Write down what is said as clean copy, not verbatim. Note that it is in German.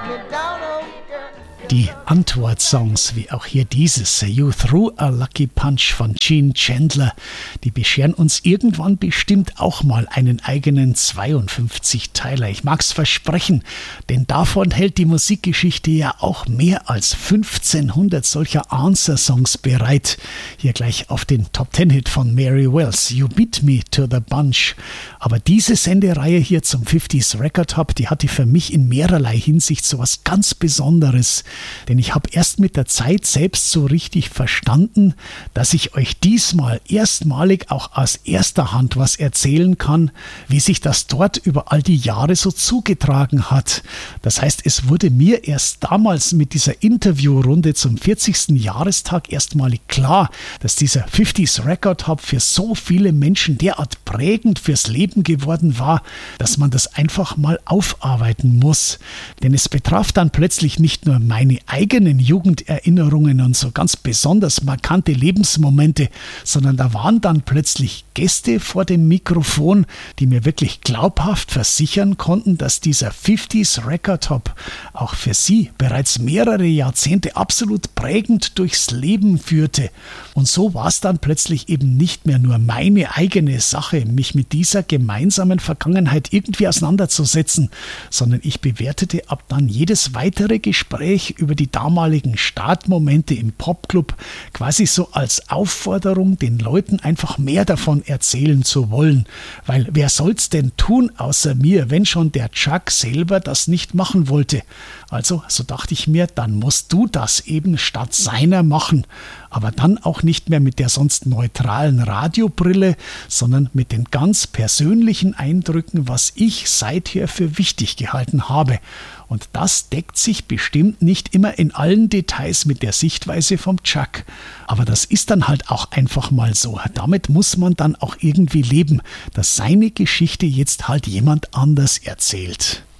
Die Antwort-Songs, wie auch hier dieses You Threw a Lucky Punch von Gene Chandler, die bescheren uns irgendwann bestimmt auch mal einen eigenen 52-Teiler. Ich mag's versprechen, denn davon hält die Musikgeschichte ja auch mehr als 1500 solcher Answer-Songs bereit. Hier gleich auf den Top-10-Hit von Mary Wells, You Beat Me to the Bunch. Aber diese Sendereihe hier zum 50s Record Hub, die hatte für mich in mehrerlei Hinsicht so was ganz Besonderes. Denn ich habe erst mit der Zeit selbst so richtig verstanden, dass ich euch diesmal erstmalig auch aus erster Hand was erzählen kann, wie sich das dort über all die Jahre so zugetragen hat. Das heißt, es wurde mir erst damals mit dieser Interviewrunde zum 40. Jahrestag erstmalig klar, dass dieser 50s Record Hub für so viele Menschen derart prägend fürs Leben geworden war, dass man das einfach mal aufarbeiten muss. Denn es betraf dann plötzlich nicht nur meine eigenen Jugenderinnerungen und so ganz besonders markante Lebensmomente, sondern da waren dann plötzlich Gäste vor dem Mikrofon, die mir wirklich glaubhaft versichern konnten, dass dieser 50s Record Hub auch für sie bereits mehrere Jahrzehnte absolut prägend durchs Leben führte. Und so war es dann plötzlich eben nicht mehr nur meine eigene Sache, mich mit dieser gemeinsamen Vergangenheit irgendwie auseinanderzusetzen, sondern ich bewertete ab dann jedes weitere Gespräch über die damaligen Startmomente im Popclub quasi so als Aufforderung, den Leuten einfach mehr davon erzählen zu wollen. Weil wer soll's denn tun außer mir, wenn schon der Chuck selber das nicht machen wollte? Also, so dachte ich mir, dann musst du das eben statt seiner machen. Aber dann auch nicht mehr mit der sonst neutralen Radiobrille, sondern mit den ganz persönlichen Eindrücken, was ich seither für wichtig gehalten habe. Und das deckt sich bestimmt nicht immer in allen Details mit der Sichtweise vom Chuck. Aber das ist dann halt auch einfach mal so. Damit muss man dann auch irgendwie leben, dass seine Geschichte jetzt halt jemand anders erzählt.